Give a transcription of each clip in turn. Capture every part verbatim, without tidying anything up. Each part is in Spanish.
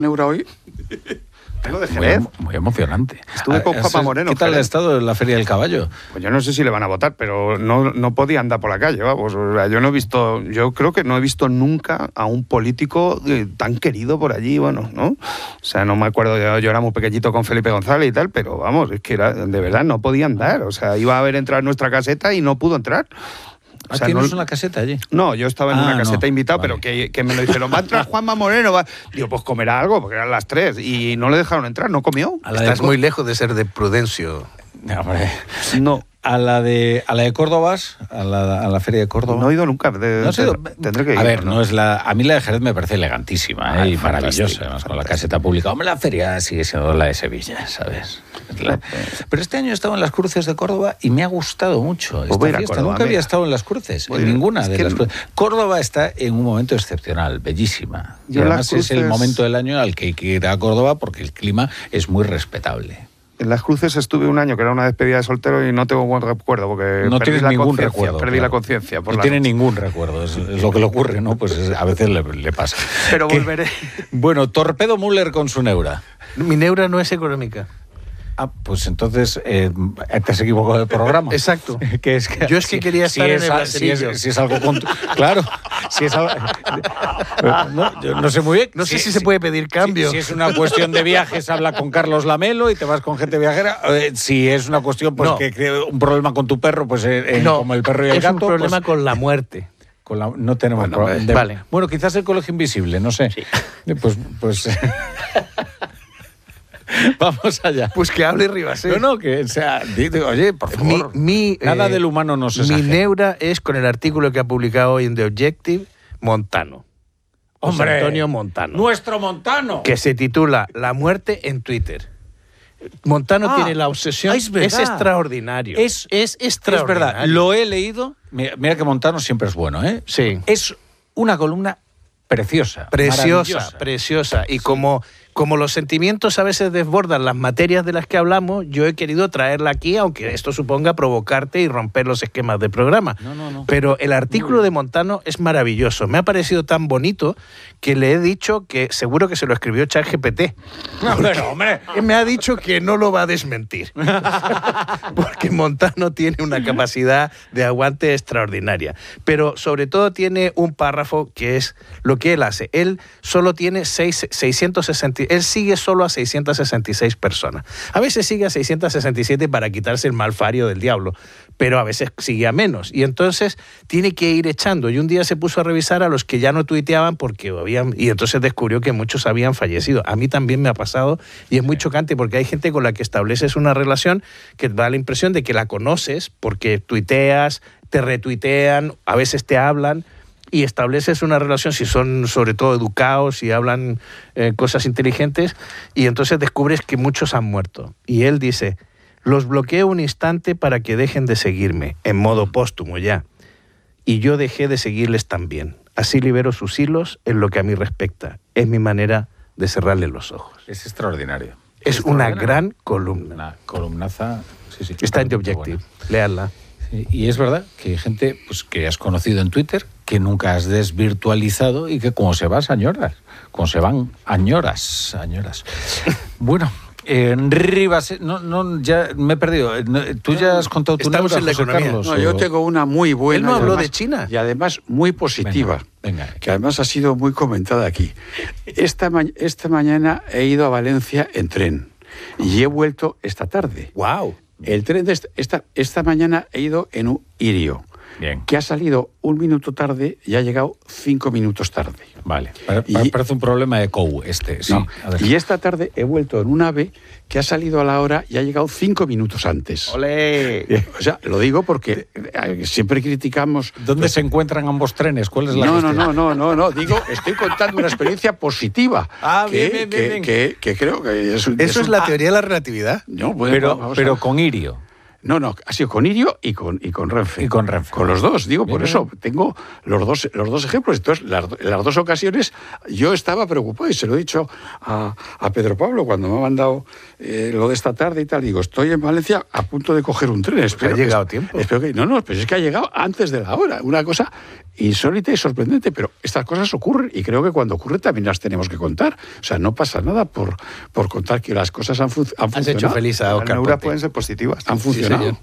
Neura hoy. Vengo de Jerez. Muy, muy emocionante. Estuve con Juanma Moreno. ¿Qué tal ha estado en la Feria del Caballo? Pues yo no sé si le van a votar, pero no, no podía andar por la calle, vamos. O sea, yo no he visto, yo creo que no he visto nunca a un político eh, tan querido por allí, bueno, ¿no? O sea, no me acuerdo, yo, yo era muy pequeñito con Felipe González y tal, pero vamos, es que era, de verdad no podía andar. O sea, iba a haber entrado en nuestra caseta y no pudo entrar. O sea, ¿tienes no, una caseta allí? No, yo estaba en ah, una caseta no, invitado, vale. Pero que, que me lo dijeron, va a entrar Juanma Moreno. Va. Digo, pues comerá algo, porque eran las tres. Y no le dejaron entrar, no comió. Estás de... muy lejos de ser de Prudencio. No, hombre. No. ¿A la de a la de Córdoba? ¿A la, a la Feria de Córdoba? No he ido nunca. De, ¿No has ido? Tendré que ir. A ver, no es la, a mí la de Jerez me parece elegantísima, ¿eh? Ah, y maravillosa, además, con la caseta pública. Hombre, la feria sigue siendo la de Sevilla, ¿sabes? La... Pero este año he estado en las Cruces de Córdoba y me ha gustado mucho esta pues fiesta. Córdoba, Nunca había mira. estado en las Cruces, pues en ninguna es de que las Cruces. Córdoba está en un momento excepcional, bellísima. Y además cruces... es el momento del año al que hay que ir a Córdoba porque el clima es muy respetable. En las Cruces estuve un año, que era una despedida de soltero, y no tengo buen recuerdo, porque no perdí tienes la ningún recuerdo. Perdí claro. la conciencia. No tiene ningún recuerdo, es, es lo que le ocurre, ¿no? Pues es, a veces le, le pasa. Pero volveré. Bueno, Torpedo Müller con su neura. Mi neura no es económica. Ah, pues entonces eh, te has equivocado del programa. Exacto. que es que, Yo es que si, quería estar si en es, el si, es, si es algo con tu, claro, si es algo, no, yo no sé muy bien. No sé si, si se puede pedir cambio. Si, si es una cuestión de viajes, habla con Carlos Lamelo y te vas con gente viajera. Eh, si es una cuestión, pues no. que, que un problema con tu perro, pues eh, no, como el perro y el es gato. Es un problema pues, con la muerte. Con la, no tenemos bueno, problema. De, vale. Bueno, quizás el Colegio Invisible, no sé. Sí. Pues, pues vamos allá. Pues que hable Ribasés. No, no, que o sea, digo, oye, por favor. Mi, mi, nada eh, del humano no se Mi sabe. neura es con el artículo que ha publicado hoy en The Objective, Montano. Hombre, José Antonio Montano. Nuestro Montano. Que se titula La muerte en Twitter. Montano ah, tiene la obsesión. Es, es extraordinario. Es, es extraordinario. Es verdad, lo he leído. Mira, mira que Montano siempre es bueno, ¿eh? Sí. Es una columna preciosa. Preciosa, preciosa. Y sí. como, como los sentimientos a veces desbordan las materias de las que hablamos, yo he querido traerla aquí, aunque esto suponga provocarte y romper los esquemas del programa. No, no, no. Pero el artículo de Montano es maravilloso. Me ha parecido tan bonito que le he dicho que seguro que se lo escribió ChatGPT. No, pero, hombre. Me ha dicho que no lo va a desmentir. Porque Montano tiene una capacidad de aguante extraordinaria. Pero sobre todo tiene un párrafo que es lo que él hace. Él solo tiene seis, seiscientos sesenta, él sigue solo a seiscientas sesenta y seis personas. A veces sigue a seiscientas sesenta y siete para quitarse el malfario del diablo, pero a veces sigue a menos. Y entonces tiene que ir echando. Y un día se puso a revisar a los que ya no tuiteaban porque habían... Y entonces descubrió que muchos habían fallecido. A mí también me ha pasado y es muy chocante porque hay gente con la que estableces una relación que da la impresión de que la conoces porque tuiteas, te retuitean, a veces te hablan... y estableces una relación, si son sobre todo educados y hablan eh, cosas inteligentes, y entonces descubres que muchos han muerto. Y él dice, los bloqueo un instante para que dejen de seguirme, en modo póstumo ya. Y yo dejé de seguirles también. Así libero sus hilos en lo que a mí respecta. Es mi manera de cerrarle los ojos. Es extraordinario. Es, es una gran columna. Una columnaza... Sí, sí, está en The Objective. Léanla. Y es verdad que hay gente pues, que has conocido en Twitter que nunca has desvirtualizado y que como se vas añoras, como se van añoras, añoras. Bueno, eh, Rivas, no, no, ya me he perdido. Tú ya has contado tu Estamos neura, en la José economía. Carlos, no, o... yo tengo una muy buena. Él no habló además, de China. Y además muy positiva. Venga, venga. Que además ha sido muy comentada aquí. Esta, ma esta mañana he ido a Valencia en tren y he vuelto esta tarde. ¡Wow! El tren de esta, esta, esta mañana he ido en un Irio, Bien. que ha salido un minuto tarde y ha llegado cinco minutos tarde. Vale, Pare, y, parece un problema de C O U este. Sí. No, y esta tarde he vuelto en un AVE que ha salido a la hora y ha llegado cinco minutos antes. ¡Olé! O sea, lo digo porque siempre criticamos... ¿Dónde pues, se encuentran ambos trenes? ¿Cuál es la no, cuestión? No, no, no, no, no, digo, estoy contando una experiencia positiva. Ah, que, bien, bien, que, bien. Que, que creo que es... ¿Eso es, es un, la teoría de la relatividad? No, bueno, pero, vamos pero a... con Irio. No, no, ha sido con Irio y con, y con Renfe. Y con Renfe. Con los dos, digo, Bien, por eso tengo los dos, los dos ejemplos. Entonces, las, las dos ocasiones yo estaba preocupado y se lo he dicho a, a Pedro Pablo cuando me ha mandado eh, lo de esta tarde y tal. Digo, estoy en Valencia a punto de coger un tren. Espero ha que, llegado a tiempo. Espero que, no, no, pero es que ha llegado antes de la hora. Una cosa insólita y sorprendente, pero estas cosas ocurren y creo que cuando ocurren también las tenemos que contar. O sea, no pasa nada por, por contar que las cosas han, fun- han Has funcionado. hecho feliz a Las Óscar neuras Ponte. pueden ser positivas. Han funcionado.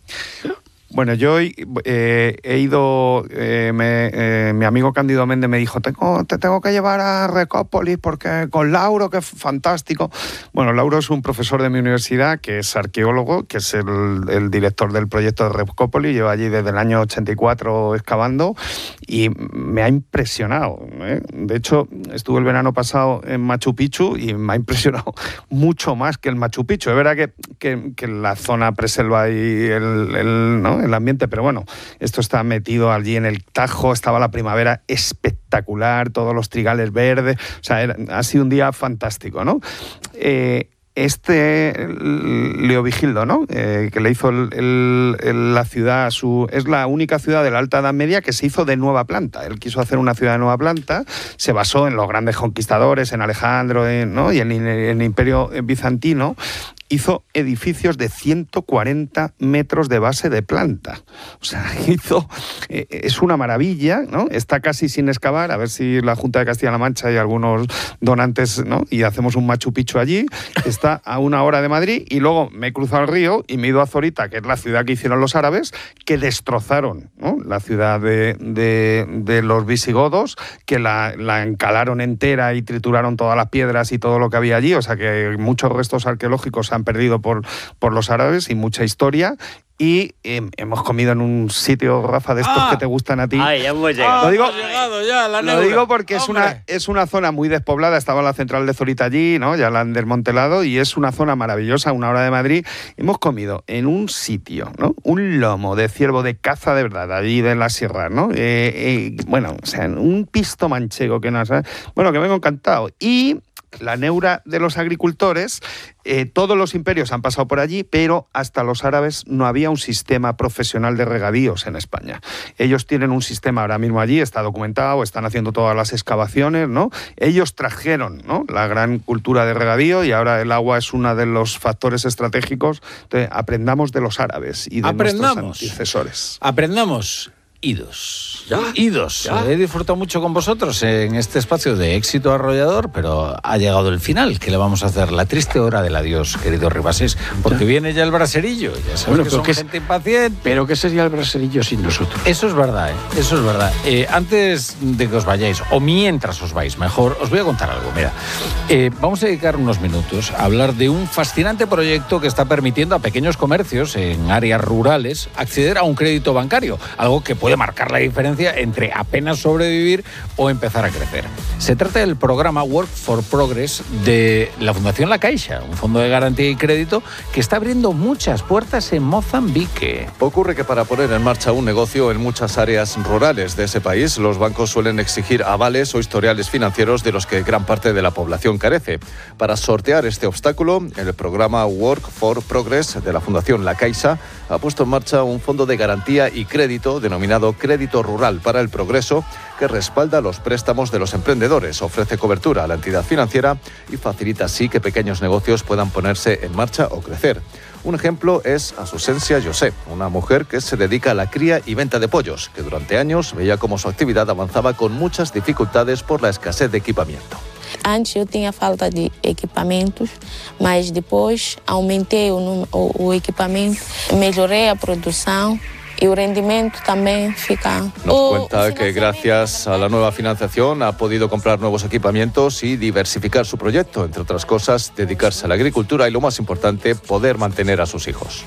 Bueno, yo eh, he ido, eh, me, eh, mi amigo Cándido Méndez me dijo, tengo, te tengo que llevar a Recópolis porque con Lauro, que es fantástico. Bueno, Lauro es un profesor de mi universidad que es arqueólogo, que es el, el director del proyecto de Recópolis, lleva allí desde el año ochenta y cuatro excavando y me ha impresionado, ¿eh? De hecho, estuve el verano pasado en Machu Picchu y me ha impresionado mucho más que el Machu Picchu. Es verdad que, que, que la zona preselva y el, el, ¿no? el ambiente, pero bueno, esto está metido allí en el Tajo, estaba la primavera espectacular, todos los trigales verdes, o sea, era, ha sido un día fantástico, ¿no? Eh, Este Leovigildo, ¿no? Eh, que le hizo el, el, el, la ciudad, su, es la única ciudad de la Alta Edad Media que se hizo de nueva planta. Él quiso hacer una ciudad de nueva planta, se basó en los grandes conquistadores, en Alejandro, en, ¿no? y en, en el Imperio Bizantino. Hizo edificios de ciento cuarenta metros de base de planta. O sea, hizo... Eh, es una maravilla, ¿no? Está casi sin excavar, a ver si la Junta de Castilla-La Mancha y algunos donantes, ¿no? Y hacemos un Machu Picchu allí. Está a una hora de Madrid y luego me he cruzado el río y me he ido a Zorita, que es la ciudad que hicieron los árabes, que destrozaron, ¿no? La ciudad de, de, de los visigodos, que la, la encalaron entera y trituraron todas las piedras y todo lo que había allí. O sea, que muchos restos arqueológicos han perdido por, por los árabes y mucha historia. Y eh, hemos comido en un sitio, Rafa, de estos ah, que te gustan a ti. Ay, ya hemos llegado. Lo digo, hemos llegado ya, la lo neura. digo porque es Hombre. una, es una zona muy despoblada. Estaba la central de Zorita allí, ¿no? Ya la han desmantelado y es una zona maravillosa, a una hora de Madrid. Hemos comido en un sitio, ¿no? Un lomo de ciervo de caza de verdad, allí de la sierra, ¿no? Eh, eh, bueno, o sea, un pisto manchego que no sabes. Bueno, que me ha encantado. Y la neura de los agricultores, eh, todos los imperios han pasado por allí, pero hasta los árabes no había un sistema profesional de regadíos en España. Ellos tienen un sistema ahora mismo allí, está documentado, están haciendo todas las excavaciones, ¿no? Ellos trajeron, ¿no? la gran cultura de regadío y ahora el agua es uno de los factores estratégicos. Entonces, aprendamos de los árabes y de Aprendamos. nuestros antecesores. Aprendamos. Idos. Ya, Idos. ya. He disfrutado mucho con vosotros en este espacio de éxito arrollador, pero ha llegado el final. ¿Qué le vamos a hacer? La triste hora del adiós, querido Ribasés, porque Ya. viene ya el braserillo. Ya sabes Bueno, que pero son ¿qué es- gente impaciente. Pero ¿qué sería el braserillo sin nosotros? Eso es verdad, ¿eh? Eso es verdad. Eh, antes de que os vayáis, o mientras os vais, mejor, os voy a contar algo. Mira, eh, vamos a dedicar unos minutos a hablar de un fascinante proyecto que está permitiendo a pequeños comercios en áreas rurales acceder a un crédito bancario, algo que puede marcar la diferencia entre apenas sobrevivir o empezar a crecer. Se trata del programa Work for Progress de la Fundación La Caixa, un fondo de garantía y crédito que está abriendo muchas puertas en Mozambique. Ocurre que para poner en marcha un negocio en muchas áreas rurales de ese país, los bancos suelen exigir avales o historiales financieros de los que gran parte de la población carece. Para sortear este obstáculo, el programa Work for Progress de la Fundación La Caixa ha puesto en marcha un fondo de garantía y crédito denominado Crédito Rural para el Progreso, que respalda los préstamos de los emprendedores, ofrece cobertura a la entidad financiera y facilita así que pequeños negocios puedan ponerse en marcha o crecer. Un ejemplo es Asusencia José, una mujer que se dedica a la cría y venta de pollos, que durante años veía cómo su actividad avanzaba con muchas dificultades por la escasez de equipamiento. Antes eu tinha falta de equipamentos, mas depois aumentei o, num- o, o equipamento, melhorei a produção e o rendimento também fica... Nos O- cuenta o que financiamento- gracias a la nueva financiación ha podido comprar nuevos equipamientos y diversificar su proyecto, entre otras cosas, dedicarse a la agricultura y, lo más importante, poder mantener a sus hijos.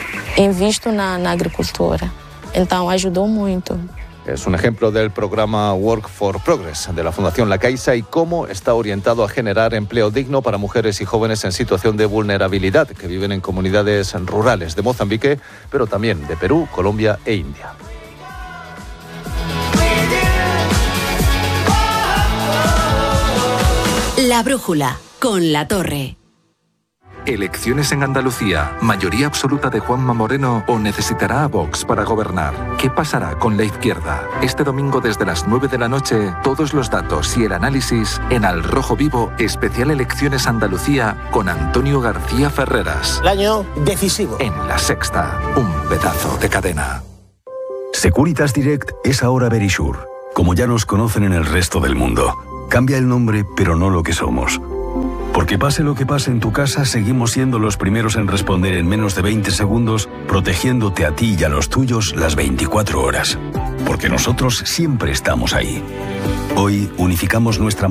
Invisto na, na agricultura, então ajudou muito. Es un ejemplo del programa Work for Progress de la Fundación La Caixa y cómo está orientado a generar empleo digno para mujeres y jóvenes en situación de vulnerabilidad que viven en comunidades rurales de Mozambique, pero también de Perú, Colombia e India. La brújula con La Torre. Elecciones en Andalucía, mayoría absoluta de Juanma Moreno o necesitará a Vox para gobernar. ¿Qué pasará con la izquierda? Este domingo desde las nueve de la noche, todos los datos y el análisis en Al Rojo Vivo, especial Elecciones Andalucía con Antonio García Ferreras. El año decisivo. En La Sexta, un pedazo de cadena. Securitas Direct es ahora Verisure, como ya nos conocen en el resto del mundo. Cambia el nombre, pero no lo que somos. Porque pase lo que pase en tu casa, seguimos siendo los primeros en responder en menos de veinte segundos, protegiéndote a ti y a los tuyos las veinticuatro horas. Porque nosotros siempre estamos ahí. Hoy unificamos nuestra